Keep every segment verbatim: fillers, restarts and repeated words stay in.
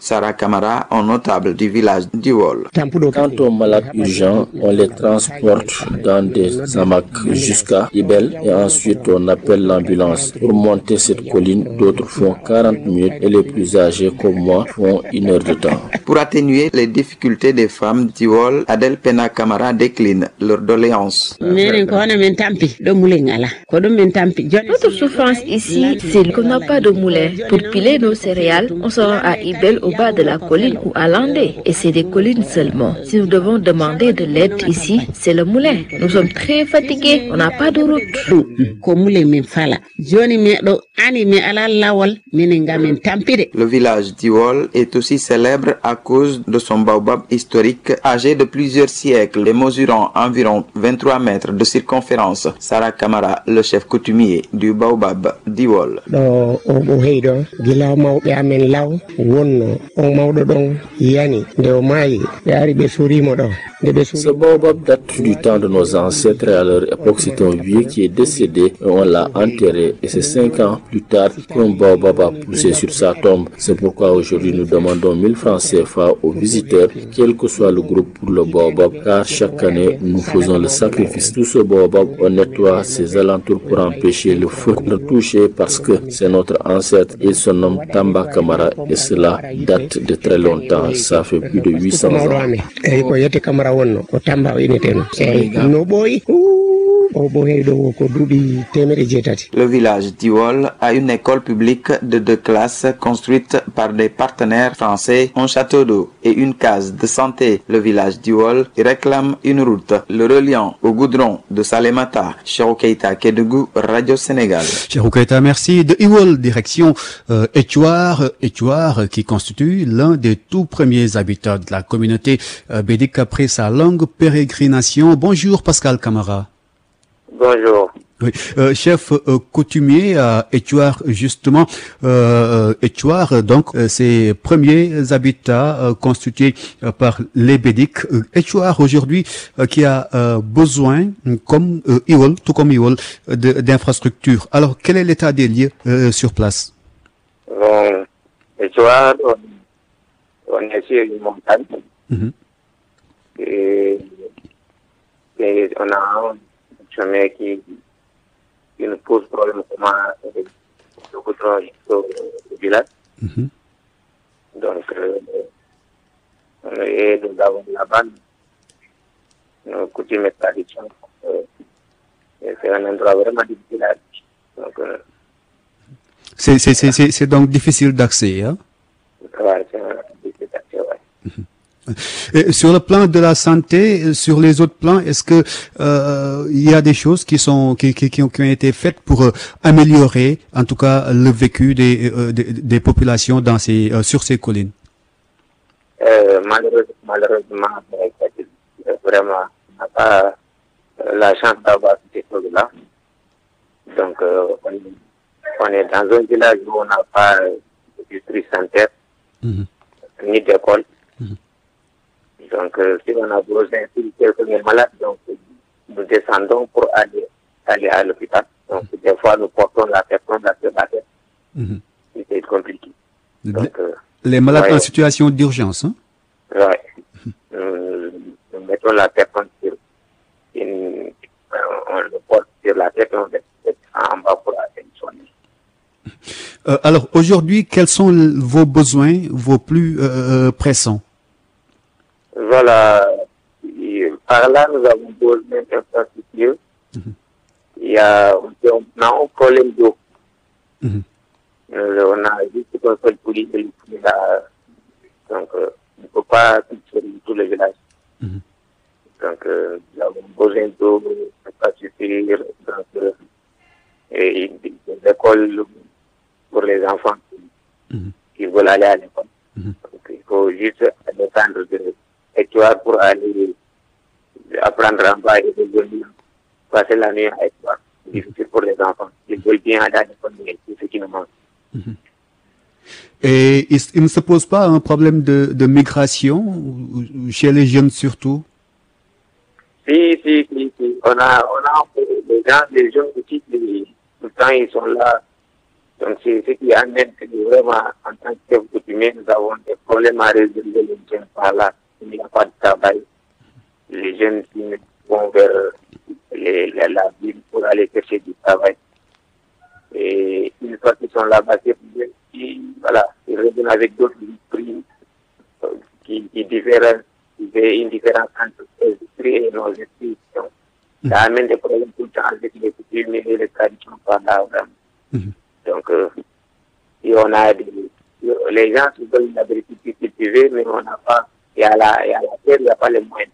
Sarah Camara, un notable du village d'Iwol. Quant aux malades urgents, on les transporte dans des hamacs jusqu'à Ibel et ensuite on appelle l'ambulance. Pour monter cette colline, d'autres font quarante minutes et les plus âgés comme moi font une heure de temps. Pour atténuer les difficultés des femmes d'Iwol, Adel Pena Camara décline leur doléance. Notre souffrance ici, c'est qu'on n'a pas de moulin. Pour piler nos céréales, on se rend à Ibel au bas de la colline ou à Landé. Et c'est des collines seulement. Si nous devons demander de l'aide ici, c'est le moulin. Nous sommes très fatigués, on n'a pas de route. Le village d'Iwol est aussi célèbre à cause de son baobab historique âgé de plusieurs siècles et mesurant environ vingt-trois mètres de circonférence. Sarah Camara, le chef coutumier du baobab d'Iwol. Ce baobab date du temps de nos ancêtres et à leur époque c'est un vieux qui est décédé et on l'a enterré et c'est cinq ans plus tard qu'un baobab a poussé sur sa tombe. C'est pourquoi aujourd'hui nous demandons mille francs C F A aux visiteurs, quel que soit le groupe pour le baobab, car chaque année nous faisons le sacrifice. Tout ce baobab, on nettoie ses alentours pour empêcher le feu de toucher parce que c'est notre ancêtre et son nom Tamba Camara et cela date de très longtemps, ça fait plus de huit cents ans. Le village d'Iwol a une école publique de deux classes construite par des partenaires français, un château d'eau et une case de santé. Le village d'Iwol réclame une route le reliant au goudron de Salémata. Cheikhou Keita, Kédougou, Radio Sénégal. Cheikhou Keita, merci. De Iwol, direction euh, Étuar, Étuar qui constitue l'un des tout premiers habitants de la communauté euh, bédique après sa longue pérégrination. Bonjour Pascal Camara. Bonjour. Oui, euh, chef euh, coutumier à Étuar, justement, euh, Étuar, donc, euh, ces premiers habitats euh, constitués euh, par les bédiques. Euh, Étuar, aujourd'hui, euh, qui a euh, besoin, comme euh, Iwol, tout comme Iwol, d'infrastructures. Alors, quel est l'état des lieux euh, sur place? Bon, Étuar, on, on est sur une montagne. Mm-hmm. et, et on a un chemin qui qui nous pose problème comment le goudron au village. Mm-hmm. Donc, euh, et nous avons là-bas nos coutumes et traditions. Euh, et c'est un endroit vraiment difficile à vivre. Donc, euh, c'est, c'est, c'est, c'est, c'est donc difficile d'accès, hein? Ouais, c'est difficile d'accès, ouais. Mm-hmm. Et sur le plan de la santé, sur les autres plans, est-ce que euh, il y a des choses qui sont qui qui, qui, ont, qui ont été faites pour euh, améliorer, en tout cas, le vécu des euh, des, des populations dans ces euh, sur ces collines? Euh, malheureusement, malheureusement, vraiment, on n'a pas la chance d'avoir ces choses-là. Donc, euh, on, on est dans un village où on n'a pas de district sanitaire, mm-hmm. ni d'école. Mm-hmm. Donc, euh, si on a besoin de quelqu'un est malade, donc nous descendons pour aller, aller à l'hôpital. Donc, des fois, nous portons la personne dans la tête. Mm-hmm. C'est compliqué. Donc, euh, les malades ouais, en situation d'urgence, hein? Oui. Mm-hmm. Nous, nous mettons la personne sur une, on le porte sur la tête, on le met en bas pour aller soigner. Euh, alors, aujourd'hui, quels sont vos besoins, vos plus euh, pressants? Voilà, et par là, nous avons besoin d'infrastructures. Mm-hmm. Il y a, on a un problème d'eau. Mm-hmm. On a juste un seul poulie de l'eau. Donc, euh, on ne peut pas sur tout le village. Mm-hmm. Donc, euh, nous avons besoin d'eau, d'infrastructures, donc, euh, et des écoles pour les enfants mm-hmm. qui veulent aller à l'école. Mm-hmm. Donc, il faut juste descendre de Étuar pour aller apprendre en bas et revenir passer la nuit à Étuar. C'est difficile pour les enfants. Ils veulent bien aller à l'école, mais c'est ce qui nous manque. Mm-hmm. Et il, il ne se pose pas un problème de, de migration chez les jeunes surtout? Si, si, si, si. On a, on a des gens, des jeunes aussi, tout le temps ils sont là Donc, c'est ce qui amène que vraiment, en tant que chef coutumier, nous avons des problèmes à résoudre les jeunes par là. Il n'y a pas de travail. Les jeunes qui vont vers les, la, la ville pour aller chercher du travail. Et une fois qu'ils sont là-bas, ils, voilà, ils reviennent avec d'autres prix qui, qui diffèrent, une différence entre les esprits et nos esprits. Donc, ça amène des problèmes tout le temps avec les coutumes et les traditions par là, vraiment. Mm-hmm. Donc, euh, si on a des, les gens qui veulent l'agriculture cultivée, mais on n'a pas, et à la, et à la terre, il n'y a pas les moyens.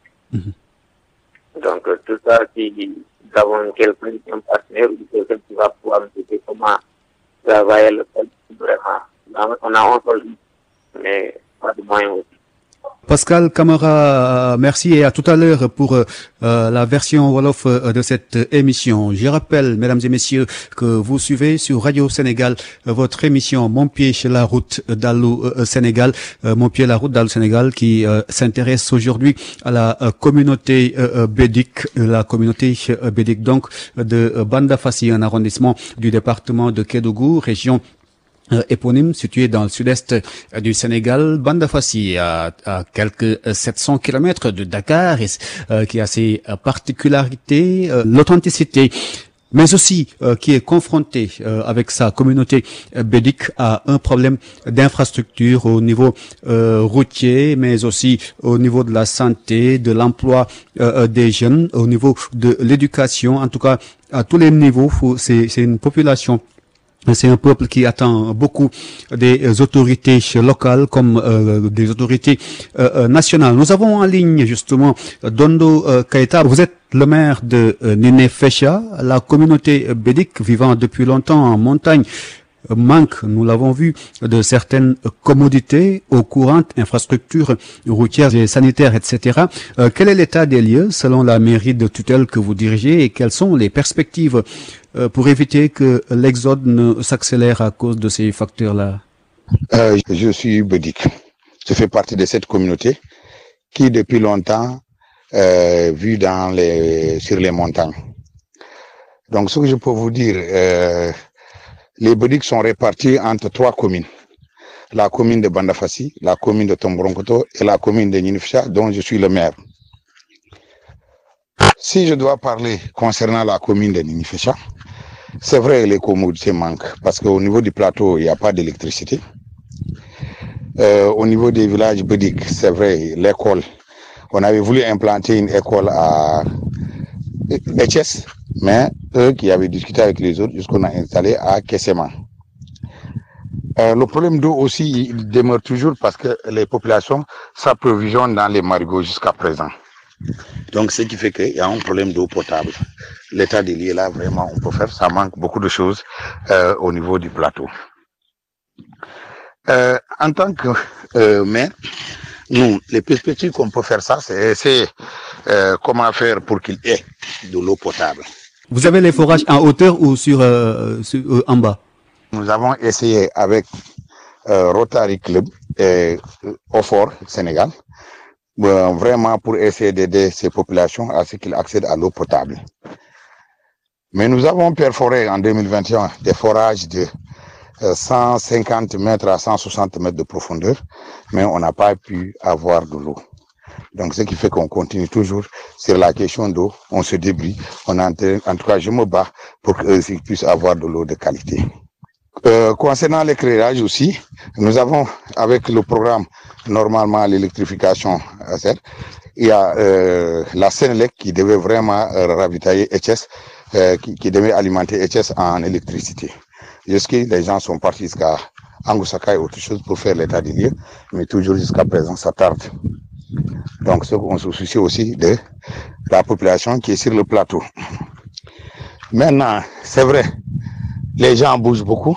Mm-hmm. Donc, euh, tout ça, si nous avons quelqu'un qui est un partenaire ou quelqu'un qui va pouvoir nous dire comment travailler le sol, vraiment, on a un seul, mais pas de moyens aussi. Pascal Camara, merci et à tout à l'heure pour euh, la version Wolof de cette émission. Je rappelle, mesdames et messieurs, que vous suivez sur Radio Sénégal votre émission Mon pied chez la route d'Allô euh, Sénégal, euh, Mon pied la route d'Allô Sénégal, qui euh, s'intéresse aujourd'hui à la euh, communauté euh, bédique, la communauté euh, bédique donc de Bandafassi, un arrondissement du département de Kédougou, région Euh, éponyme situé dans le sud-est euh, du Sénégal. Bandafassi à, à quelques euh, sept cents kilomètres de Dakar, et, euh, qui a ses euh, particularités, euh, l'authenticité, mais aussi euh, qui est confronté euh, avec sa communauté euh, bédique à un problème d'infrastructure au niveau euh, routier, mais aussi au niveau de la santé, de l'emploi euh, des jeunes, au niveau de l'éducation, en tout cas à tous les niveaux. C'est, c'est une population, c'est un peuple qui attend beaucoup des autorités locales comme euh, des autorités euh, nationales. Nous avons en ligne justement Dondo euh, Keita. Vous êtes le maire de euh, Ninifécha. La communauté bédique vivant depuis longtemps en montagne manque, nous l'avons vu, de certaines commodités aux courantes, infrastructures routières et sanitaires, et cetera. Euh, quel est l'état des lieux selon la mairie de tutelle que vous dirigez et quelles sont les perspectives euh, pour éviter que l'exode ne s'accélère à cause de ces facteurs-là? euh, Je suis bédique. Je fais partie de cette communauté qui depuis longtemps euh, vit dans les, sur les montagnes. Donc ce que je peux vous dire, euh, les bédiques sont répartis entre trois communes. La commune de Bandafassi, la commune de Tombronkoto et la commune de Ninifécha, dont je suis le maire. Si je dois parler concernant la commune de Ninifécha, c'est vrai, les commodités manquent parce qu'au niveau du plateau, il n'y a pas d'électricité. Euh, au niveau des villages bédiques, c'est vrai, l'école, on avait voulu implanter une école à H S, mais eux qui avaient discuté avec les autres, jusqu'on a installé à Kessema. Euh, le problème d'eau aussi, il demeure toujours parce que les populations s'approvisionnent dans les marigots jusqu'à présent. Donc, ce qui fait qu'il y a un problème d'eau potable. L'état des lieux là, vraiment, on peut faire, ça manque beaucoup de choses euh, au niveau du plateau. Euh, en tant que euh, maire, nous, les perspectives qu'on peut faire ça, c'est essayer euh, comment faire pour qu'il y ait de l'eau potable. Vous avez les forages en hauteur ou sur, euh, sur euh, en bas? Nous avons essayé avec euh, Rotary Club et euh, Ofor Sénégal, euh, vraiment pour essayer d'aider ces populations à ce qu'ils accèdent à l'eau potable. Mais nous avons perforé en deux mille vingt et un des forages de euh, cent cinquante mètres à cent soixante mètres de profondeur, mais on n'a pas pu avoir de l'eau. Donc, ce qui fait qu'on continue toujours sur la question d'eau, on se débrouille, on en, en tout cas, je me bats pour qu'ils puissent avoir de l'eau de qualité. Euh, concernant l'éclairage aussi, nous avons, avec le programme, normalement, l'électrification, il y a euh, la Sénélec qui devait vraiment euh, ravitailler H S, euh, qui, qui devait alimenter H S en électricité. Jusqu'à les gens sont partis jusqu'à Angoussaka et autre chose pour faire l'état des lieux, mais toujours jusqu'à présent, ça tarde. Donc, on se soucie aussi de la population qui est sur le plateau. Maintenant, c'est vrai, les gens bougent beaucoup.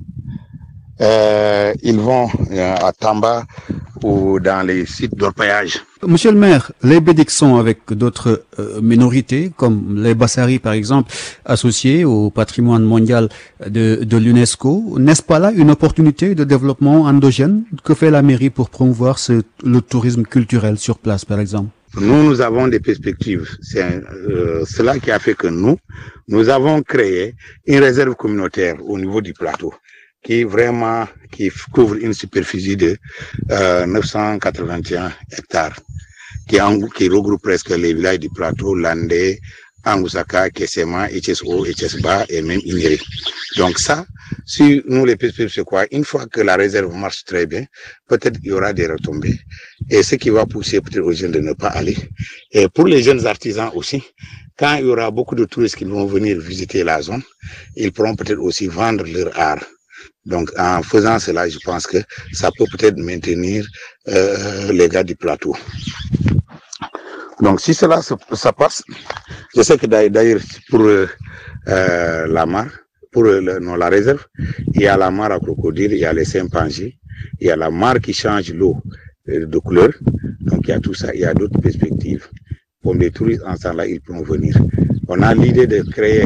Euh, ils vont euh, à Tamba ou dans les sites d'orpaillage. Monsieur le maire, les bédiques sont avec d'autres euh, minorités, comme les Bassari par exemple, associés au patrimoine mondial de, de l'UNESCO. N'est-ce pas là une opportunité de développement endogène? Que fait la mairie pour promouvoir ce, le tourisme culturel sur place, par exemple? nous, nous avons des perspectives. C'est euh, cela qui a fait que nous, nous avons créé une réserve communautaire au niveau du plateau qui vraiment qui couvre une superficie de euh, neuf cent quatre-vingt-un hectares, qui, en, qui regroupe presque les villages du plateau, Landé, Angusaka, Kessema, Etcheso, Etchesba et même Iniri. Donc ça, si nous les perspectives, c'est quoi? Une fois que la réserve marche très bien, peut-être il y aura des retombées. Et ce qui va pousser peut-être aux jeunes de ne pas aller. Et pour les jeunes artisans aussi, quand il y aura beaucoup de touristes qui vont venir visiter la zone, ils pourront peut-être aussi vendre leur art. Donc, en faisant cela, je pense que ça peut peut-être maintenir euh, les gars du plateau. Donc, si cela ça passe, je sais que d'ailleurs, pour euh, la mare, pour le, non, la réserve, il y a la mare à crocodile, il y a les chimpanzés, il y a la mare qui change l'eau de couleur. Donc, il y a tout ça, il y a d'autres perspectives. Comme les touristes, en ce temps-là, ils pourront venir. On a l'idée de créer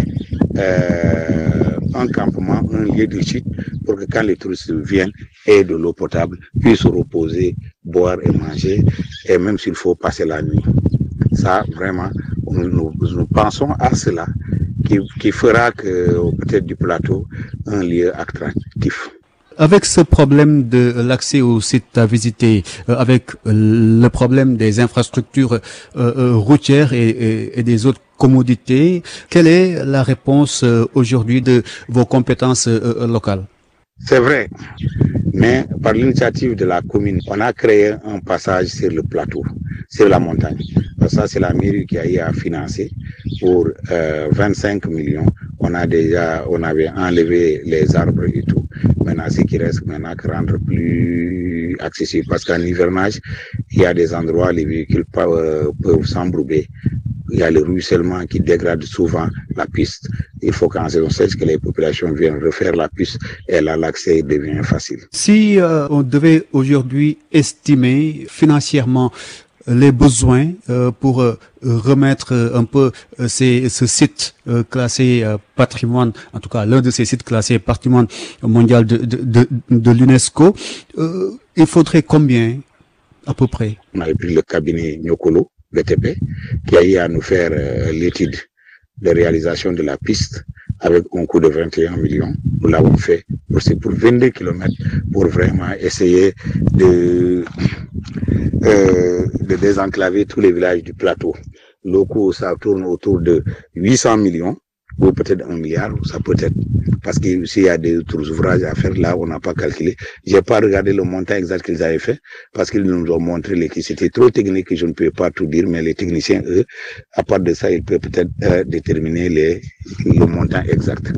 euh, un campement, un lieu de chute, pour que quand les touristes viennent, aient de l'eau potable, puissent se reposer, boire et manger, et même s'il faut passer la nuit. Ça, vraiment, nous, nous, nous pensons à cela, qui, qui fera que peut-être du plateau un lieu attractif. Avec ce problème de l'accès aux sites à visiter, euh, avec le problème des infrastructures euh, euh, routières et, et, et des autres commodités, quelle est la réponse euh, aujourd'hui de vos compétences euh, locales? C'est vrai, mais par l'initiative de la commune, on a créé un passage sur le plateau, sur la montagne. Ça, c'est la mairie qui a eu à financer pour euh, vingt-cinq millions. On a déjà, on avait enlevé les arbres et tout. Maintenant, ce qui reste maintenant, que rendre plus accessible. Parce qu'en hivernage, il y a des endroits où les véhicules peuvent, peuvent s'embrouiller. Il y a le ruissellement qui dégrade souvent la piste. Il faut qu'en saison sèche, que les populations viennent refaire la piste et là, l'accès devient facile. Si euh, on devait aujourd'hui estimer financièrement les besoins euh, pour euh, remettre euh, un peu euh, ces, ce site euh, classé euh, patrimoine, en tout cas l'un de ces sites classés patrimoine mondial de, de, de, de l'UNESCO, euh, il faudrait combien à peu près? On avait pris le cabinet Nyokolo, B T P, qui a eu à nous faire euh, l'étude de réalisation de la piste avec un coût de vingt et un millions. Nous l'avons fait pour, pour vingt-deux kilomètres pour vraiment essayer de, euh, de désenclaver tous les villages du plateau. Le coût, ça tourne autour de huit cents millions ou peut-être un milliard, ça peut être. Parce que s'il y a des autres ouvrages à faire là, on n'a pas calculé. J'ai pas regardé le montant exact qu'ils avaient fait parce qu'ils nous ont montré que c'était trop technique que je ne peux pas tout dire, mais les techniciens, eux, à part de ça, ils peuvent peut-être euh, déterminer les, le montant exact.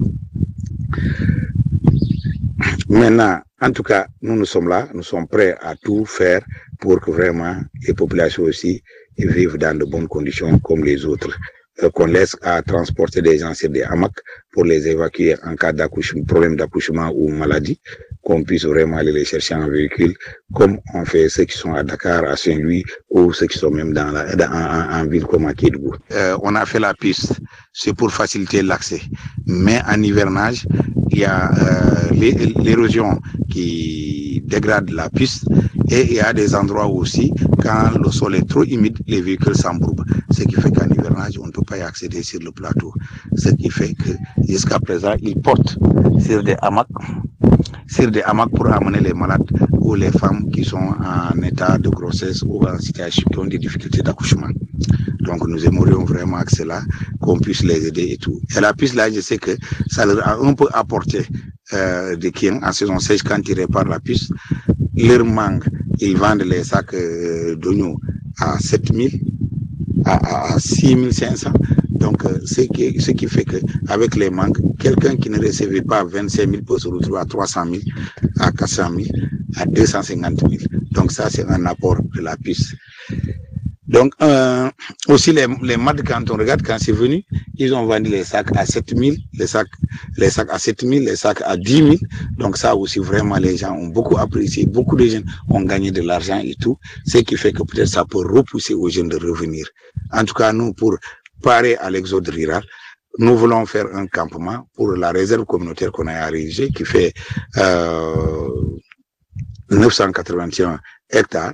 Maintenant, en tout cas, nous, nous sommes là, nous sommes prêts à tout faire pour que vraiment les populations aussi vivent dans de bonnes conditions comme les autres. Qu'on laisse à transporter des gens sur des hamacs pour les évacuer en cas d'accouchement, problème d'accouchement ou maladie, qu'on puisse vraiment aller les chercher en véhicule, comme on fait ceux qui sont à Dakar, à Saint-Louis, ou ceux qui sont même dans la, dans, en, en ville comme à Kédougou. Euh, on a fait la piste, c'est pour faciliter l'accès. Mais en hivernage, il y a euh, l'érosion qui dégrade la piste et il y a des endroits aussi, quand le sol est trop humide, les véhicules s'embourbent. Ce qui fait qu'en hivernage, on ne peut pas y accéder sur le plateau. Ce qui fait que jusqu'à présent, ils portent sur des hamacs, sur des hamacs pour amener les malades ou les femmes qui sont en état de grossesse ou en situation qui ont des difficultés d'accouchement. Donc nous aimerions vraiment que cela, qu'on puisse les aider et tout. Et la piste là, je sais que ça leur a un peu apporté euh, des clients en saison sèche quand ils réparent la piste. Leur mangue, ils vendent les sacs euh, d'oignons à sept mille, à, à six mille cinq cents. Donc, euh, ce, qui, ce qui fait qu'avec les manques, quelqu'un qui ne recevait pas vingt-cinq mille peut se retrouver à trois cent mille, à quatre cent mille, à deux cent cinquante mille. Donc ça, c'est un apport de la piste. Donc, euh, aussi les, les maths, quand on regarde, quand c'est venu, ils ont vendu les sacs à sept mille, les sacs, les sacs à sept mille, les sacs à dix mille. Donc ça aussi, vraiment, les gens ont beaucoup apprécié. Beaucoup de jeunes ont gagné de l'argent et tout. Ce qui fait que peut-être ça peut repousser aux jeunes de revenir. En tout cas, nous, pour parer à l'exode rural, nous voulons faire un campement pour la réserve communautaire qu'on a érigée, qui fait euh, neuf cent quatre-vingt-un hectares.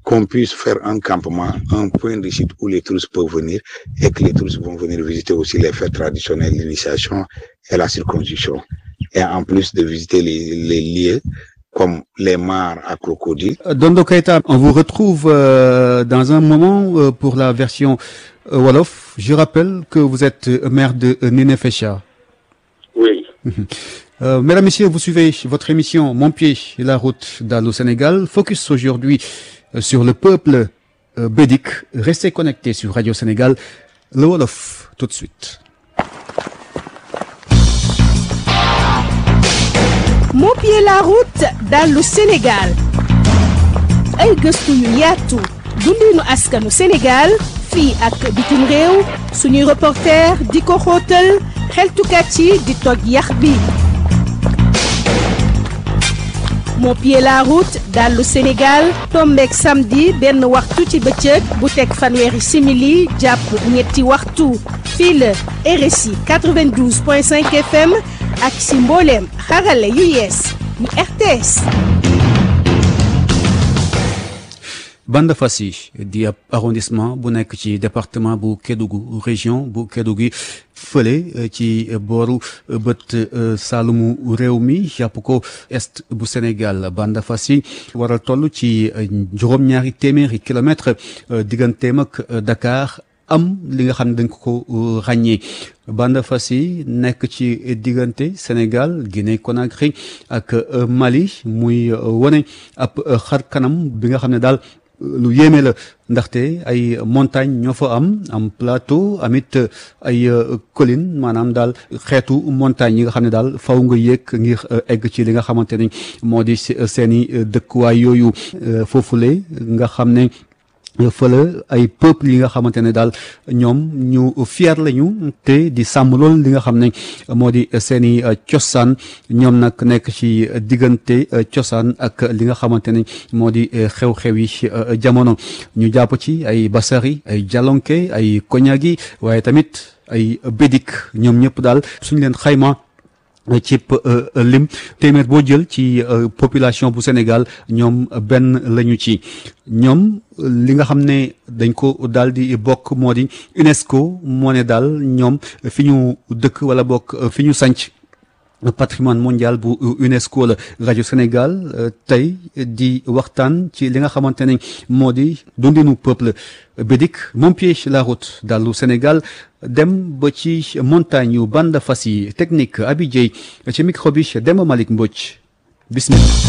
qu'on puisse faire un campement, un point de chute où les touristes peuvent venir et que les touristes vont venir visiter aussi les fêtes traditionnelles, l'initiation et la circoncision. Et en plus de visiter les, les lieux comme les mares à crocodiles. Dondo Keita, on vous retrouve euh, dans un moment euh, pour la version euh, Wolof. Je rappelle que vous êtes maire de Ninifécha. Oui. Euh, mesdames, messieurs, vous suivez votre émission Mon pied et la route dans le Sénégal. Focus aujourd'hui euh, sur le peuple euh, bédik. Restez connectés sur Radio Sénégal. Le Wolof, tout de suite. Mon pied et la route dans le Sénégal. ay gëstu yu yaatu dundinu askanu Sénégal fii ak bitim réew suñuy reporter di ko xóotal xeltukat yi di toj yax bi. Mon pied et la route dans le Sénégal tombeek samedi benn waxtu ci bëccëg bu teg fanweeri simili jàpp ñetti waxtu fii la R S I quatre-vingt-douze point cinq F M ak si mbooleem xarale yu yees yu R T S. Bandafassi di ab arrondissement bu nekk ci département bu Kédougou région bu Kédougou fële ci booru bët Saalumu réew mi jàpp ko est bu Sénégal. Bandafassi waral toll ci juróom-ñaari téeméeri kilomètre digganteem ak Dakar am li nga xam ne dañ ko ràññee. Bandafassi nekk ci diggante Sénégal Guinée Conakry ak Mali muy wone ab xar kanam bi nga xam ne daal lu yéeme la ndaxte ay montagne ñoo fa am am plateau amit ay collines maanaam daal xeetu montagne yi nga xam ne daal faw nga yéeg ngir egg ci li nga xamante ni moo di seeni dëkkuwaay yooyu foofule nga xam ne fële ay peuple yi nga xamante ne daal ñoom ñu fier lañu te di sàmm lool li nga xam ne moo di seeni cosaan ñoom nag nekk ci diggante cosaan ak li nga xamante ne moo di xew-xew yi jamono ñu jàpp ci ay basari ay jalonke ay koñagi waaye tamit ay bédik ñoom ñëpp daal suñ leen xayma cib lim téeméer boo jël ci population bu Sénégal ñoom benn lañu ci ñoom li nga xam ne dañ ko daal di bokk moo di UNESCO moo ne daal ñoom fi ñu dëkk wala bokk fi ñu sanc patrimoine mondial bu UNESCO la. Radio Sénégal tey di waxtaan ci li nga xamante ne moo di dundinu peuple bédik. Mon pied la route dans le Sénégal dem ba ci montagne yu Bandafassi technique Abidjey ci micro bi Demba Malick Mbodj bismillah.